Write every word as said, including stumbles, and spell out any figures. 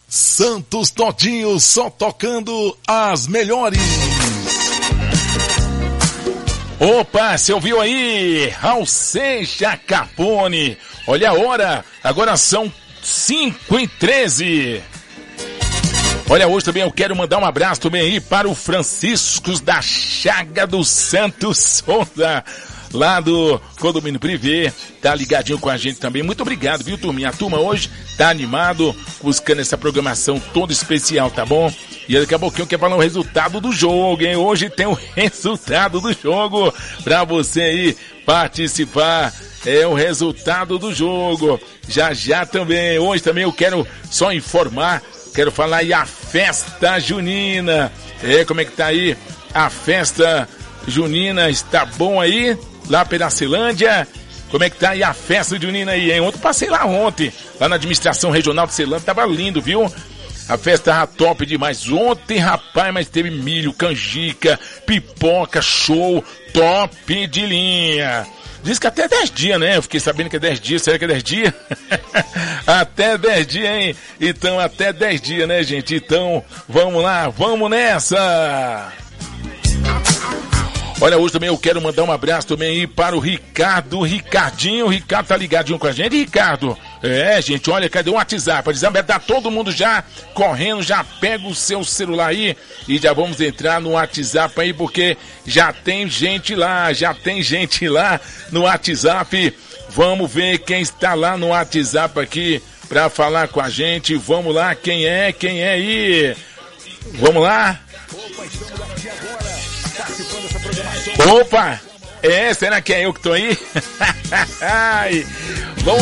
Santos Todinho, só tocando as melhores. Opa, você ouviu aí? Raul Seixas Capone. Olha a hora, agora são cinco e treze. Olha, hoje também eu quero mandar um abraço também aí para o Francisco da Chaga do Santos Souza, lá do Condomínio Privé, tá ligadinho com a gente também. Muito obrigado, viu, turminha? A turma hoje tá animado, buscando essa programação toda especial, tá bom? E daqui a pouquinho eu quero falar o resultado do jogo, hein? Hoje tem o resultado do jogo pra você aí participar. É o resultado do jogo. Já já também, hoje também eu quero só informar, quero falar aí a festa junina. É, como é que tá aí a festa junina? Está bom aí? Lá pela Celândia, como é que tá aí a festa junina aí, hein? Ontem passei lá ontem, lá na administração regional de Celândia, tava lindo, viu? A festa tava top demais. Ontem, rapaz, mas teve milho, canjica, pipoca, show, top de linha. Diz que até dez dias, né? Eu fiquei sabendo que é dez dias, será que é dez dias? Até dez dias, hein? Então, até dez dias, né, gente? Então, vamos lá, vamos nessa! Olha, hoje também eu quero mandar um abraço também aí para o Ricardo, Ricardinho, o Ricardo tá ligadinho com a gente, Ricardo? É, gente, olha, cadê o WhatsApp? Tá todo mundo já correndo, já pega o seu celular aí e já vamos entrar no WhatsApp aí, porque já tem gente lá, já tem gente lá no WhatsApp. Vamos ver quem está lá no WhatsApp aqui para falar com a gente. Vamos lá, quem é, quem é aí? Vamos lá? Opa, é, será que é eu que tô aí? Vamos